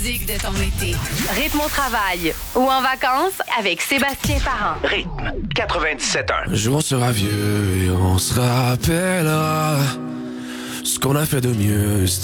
Musique de ton été. Rythme au travail ou en vacances avec Sébastien Parent. Rythme 97.1. Un jour on sera vieux et on se rappellera ce qu'on a fait de mieux.